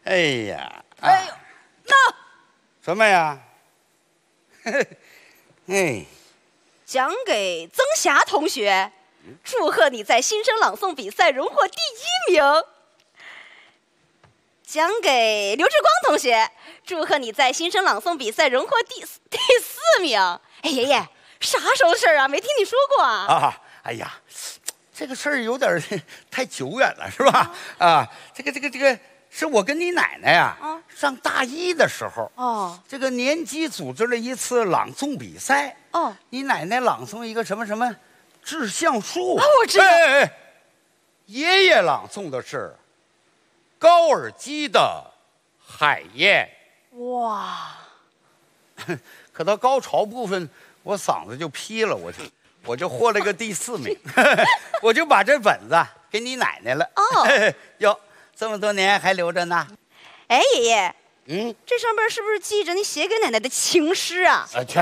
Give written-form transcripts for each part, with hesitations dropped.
哎呀， 哎呦，那什么呀？哎， 奖给曾霞同学，祝贺你在新生朗诵比赛荣获第1名。奖给刘志光同学，祝贺你在新生朗诵比赛荣获第4名。哎，爷爷，啥时候事儿啊？没听你说过啊？ 啊，哎呀，这个事儿有点太久远了，是吧？啊，这个，是我跟你奶奶呀，上大一的时候，这个年级组织了一次朗诵比赛。你奶奶朗诵一个什么志向树。 我知道。 爷爷朗诵的是高尔基的《海燕》。 哇！ 可到高潮部分，我嗓子就劈了，我就获了个第4名，我就把这本子给你奶奶了。哟，这么多年还留着呢。 哎，爷爷，这上边是不是记着你写给奶奶的情诗啊？ 去。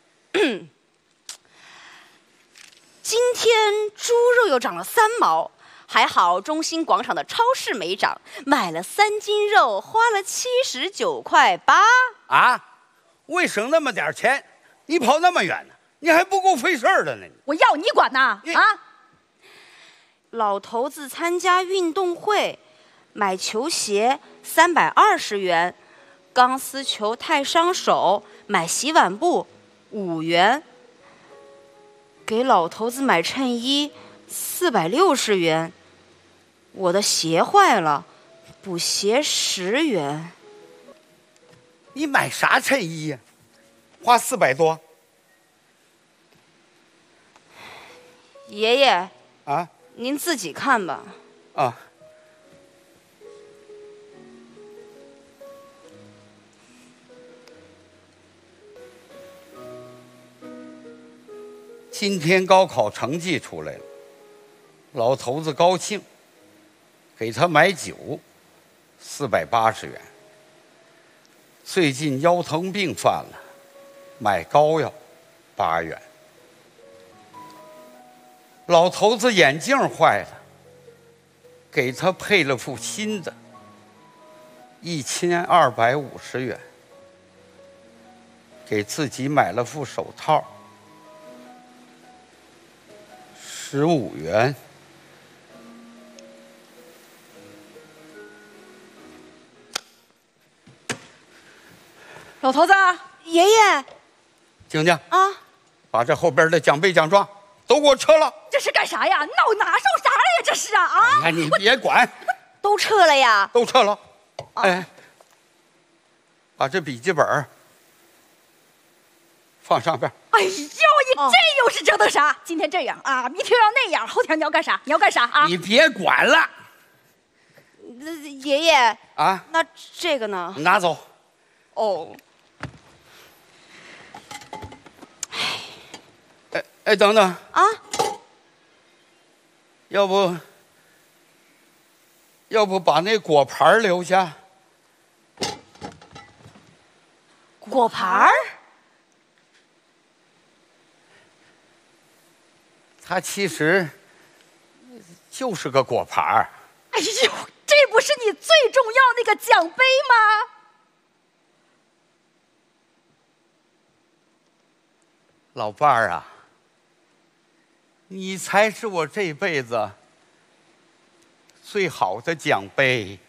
今天猪肉又涨了3毛，还好中心广场的超市没涨，买了3斤肉，花了79.8块。 啊？为省那么点钱，你跑那么远呢？你还不够费事儿的呢！ 我要你管呐！啊！老头子参加运动会，买球鞋320元，钢丝球太伤手，买洗碗布5元。给老头子买衬衣460元，我的鞋坏了，补鞋10元。 你买啥衬衣呀？花400多。 爷爷啊， 您自己看吧。 啊。今天高考成绩出来了，老头子高兴，给他买酒480元。最近腰疼病犯了，买膏药8元。老头子眼镜坏了，给他配了副新的，1250元。给自己买了副手套，15元。 老头子，爷爷， 静静啊， 把这后边的奖杯奖状都给我撤了。 这是干啥呀？拿上啥了呀？这是啊！ 哎，你别管， 都撤了呀？ 都撤了。哎，把这笔记本放上边。 哎呦，你这又是折腾啥？今天这样啊，明天要那样，后天你要干啥？你要干啥啊？ 你别管了。 爷爷啊， 那这个呢？ 拿走。 哦。 哎，等等啊！ 要不把那果盘留下？ 果盘？ 它其实就是个果盘。 哎呦，这不是你最重要那个奖杯吗？ 老伴儿啊，你才是我这辈子最好的奖杯。